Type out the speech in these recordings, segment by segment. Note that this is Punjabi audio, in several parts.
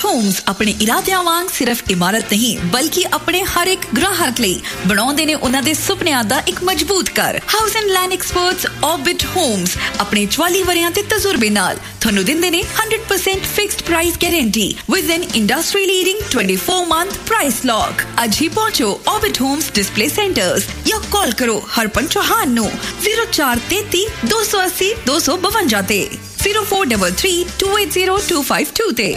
ਹੋਮਸ ਆਪਣੇ ਇਰਾਦਿਆਂ ਵਾਂਗ ਸਿਰਫ ਇਮਾਰਤ ਨਹੀਂ ਬਲਕਿ ਆਪਣੇ ਹਰ ਇੱਕ ਗ੍ਰਾਹਕ ਲਈ ਬਣਾਉਂਦੇ ਨੇ ਉਹਨਾਂ ਦੇ ਸੁਪਨਿਆਂ ਦਾ ਇੱਕ ਮਜ਼ਬੂਤ ਘਰ। House and land experts orbit homes ਆਪਣੇ 44 ਵਰਿਆਂ ਦੇ ਤਜਰਬੇ ਨਾਲ ਤੁਹਾਨੂੰ ਦਿੰਦੇ ਨੇ 100% fixed price guarantee with N industry leading 24-month price lock. ਅੱਜ ਹੀ ਪਹੁੰਚੋ ਆਰਬਿਟ ਹੋਮਸ ਡਿਸਪਲੇ ਸੈਂਟਰਸ ਜਾਂ ਕਾਲ ਕਰੋ ਹਰਪਨ ਚੌਹਾਨ ਨੂੰ 0433 280 252 ਤੇ 0433 280 252 ਤੇ।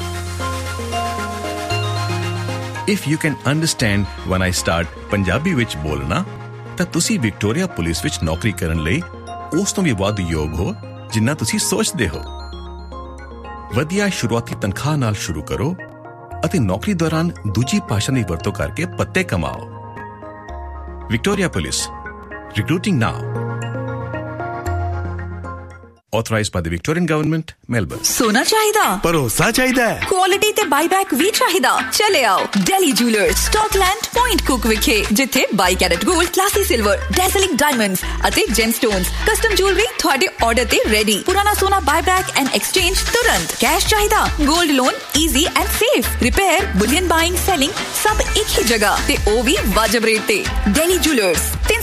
If you can understand when I start Punjabi ਵਿੱਚ ਬੋਲਣਾ ਤਾਂ ਤੁਸੀਂ ਵਿਕਟੋਰੀਆ ਪੁਲਿਸ ਵਿੱਚ ਨੌਕਰੀ ਕਰਨ ਲਈ ਉਸ ਤੋਂ ਵੀ ਵੱਧ ਯੋਗ ਹੋ ਜਿੰਨਾ ਤੁਸੀਂ ਸੋਚਦੇ ਹੋ। ਵਧੀਆ ਸ਼ੁਰੂਆਤੀ ਤਨਖਾਹ ਨਾਲ ਸ਼ੁਰੂ ਕਰੋ ਅਤੇ ਨੌਕਰੀ ਦੌਰਾਨ ਦੂਜੀ ਭਾਸ਼ਾ ਦੀ ਵਰਤੋਂ ਕਰਕੇ ਪੱਤੇ ਕਮਾਓ। Victoria police, recruiting now. Authorized by the Victorian Government, Melbourne. सोना चाहिदा, भरोसा चाहिदा है, क्वालिटी ते बाईबैक भी चाहिदा। चले आओ Delhi Jewelers, Stockland, Point Cook विखे जिथे 22 carat gold, classy silver, dazzling diamonds अते gemstones, custom jewelry थोड़े ऑर्डर ते रेडी। पुराना सोना बाईबैक एंड एक्सचेंज तुरंत। कैश चाहिदा, gold loan easy and safe. Repair, Boolean buying, selling सब एक ही जगह ते ओ भी वाजिब रेट ते। Delhi Jewelers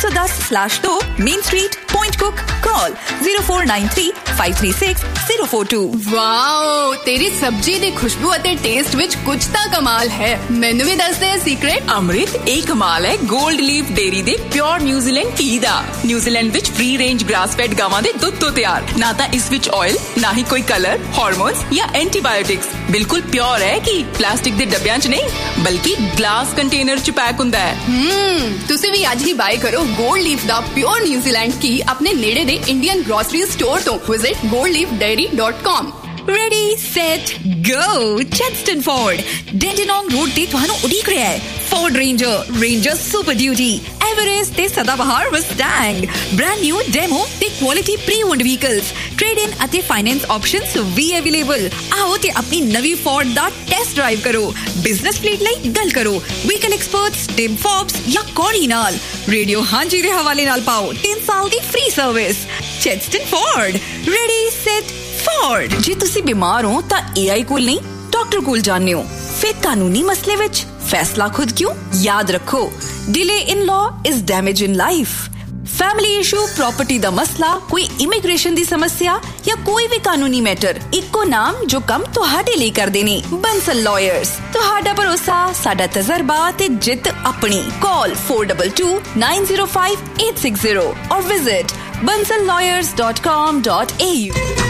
310/2 Main Street, Point Cook. Call 0493 536 042। Wow, ਤੇਰੀ ਸਬਜ਼ੀ ਦੀ ਖੁਸ਼ਬੂ ਅਤੇ ਟੇਸਟ ਵਿੱਚ ਕੁਝ ਤਾਂ ਕਮਾਲ ਹੈ। ਮੈਨੂੰ ਵੀ ਦੱਸ ਦੇ ਸੀਕ੍ਰੇਟ। ਅੰਮ੍ਰਿਤ, ਇਹ ਕਮਾਲ ਹੈ ਗੋਲਡ ਲੀਫ ਡੇਅਰੀ ਦੇ ਪਿਓਰ ਨਿਊਜ਼ੀਲੈਂਡ ਘੀ ਦਾ। ਨਿਊਜ਼ੀਲੈਂਡ ਵਿੱਚ ਫ੍ਰੀ ਰੇਂਜ ਗ੍ਰਾਸ ਫੈਡ ਗਾਵਾਂ ਦੇ ਦੁੱਧ ਤੋਂ ਤਿਆਰ। ਨਾ ਤਾਂ ਇਸ ਵਿੱਚ ਆਇਲ, ਨਾ ਹੀ ਕੋਈ ਕਲਰ, ਹਾਰਮੋਨਸ ਜਾਂ ਐਂਟੀਬਾਇਓਟਿਕਸ। ਬਿਲਕੁਲ ਪਿਓਰ ਹੈ ਕਿ ਪਲਾਸਟਿਕ ਦੇ ਡੱਬਿਆਂ 'ਚ ਨਹੀਂ ਬਲਕਿ ਗਲਾਸ ਕੰਟੇਨਰ 'ਚ ਪੈਕ ਹੁੰਦਾ ਹੈ। ਤੁਸੀਂ ਵੀ ਅੱਜ ਹੀ ਬਾਏ ਕਰੋ ਗੋਲਡ ਲੀਫ ਦਾ ਪਿਓਰ ਨਿਊਜ਼ੀਲੈਂਡ ਘੀ ਆਪਣੇ ਨੇੜੇ ਦੇ ਇੰਡੀਅਨ ਗ੍ਰੋਸਰੀ ਸਟੋਰ ਤੋਂ। Visit goldleafdairy.com। Ready, set, go! Chadstone Ford, Dandenong Road ਤੇ ਤੁਹਾਨੂੰ ਉਡੀਕ ਰਿਹਾ ਹੈ। Ford Ranger, Ranger Super Duty, Everest ਤੇ ਸਦਾਬਹਾਰ Mustang, brand new demo ਤੇ quality pre-owned vehicles, trade-in ਅਤੇ finance options ਵੀ available। ਆਓ ਤੇ ਆਪਣੀ ਨਵੀਂ Ford ਦਾ ਟੈਸਟ ਡਰਾਈਵ ਕਰੋ। ਬਿਜ਼ਨਸ ਫਲੀਟ ਲਈ ਗੱਲ ਕਰੋ ਵਹੀਕਲ ਐਕਸਪਰਟਸ ਟਿਮ ਫੋਬਸ ਜਾਂ ਕੋਰੀ ਨਾਲ। ਰੇਡੀਓ ਹਾਂਜੀ ਦੇ ਹਵਾਲੇ ਨਾਲ ਪਾਓ 3 ਸਾਲ ਦੀ free service. Chadstone Ford, ready, set, Ford। ਜੇ ਤੁਸੀਂ ਬਿਮਾਰ ਹੋ ਤਾਂ AI ਕੋਲ ਨਹੀਂ ਡਾਕਟਰ ਕੋਲ ਜਾਣੇ ਹੋ। ਫਿਰ ਕਾਨੂੰਨੀ ਮਸਲੇ ਵਿੱਚ ਫੈਸਲਾ ਖੁਦ ਕਿਉਂ? ਯਾਦ ਰੱਖੋ, delay in law is damage in life। Family issue, property ਦਾ ਮਸਲਾ, ਕੋਈ ਇਮੀਗ੍ਰੇਸ਼ਨ ਦੀ ਸਮੱਸਿਆ ਜਾਂ ਕੋਈ ਵੀ ਕਾਨੂੰਨੀ ਮੈਟਰ, ਇੱਕੋ ਨਾਮ ਜੋ ਕੰਮ ਤੁਹਾਡੇ ਲਈ ਕਰਦੇ ਨੇ, ਬੰਸਲ ਲਾਇਰਸ। ਤੁਹਾਡਾ ਭਰੋਸਾ, ਸਾਡਾ ਤਜਰਬਾ ਤੇ ਜਿੱਤ ਆਪਣੀ। ਕਾਲ 422905 860 or visit bansallawyers.com.au।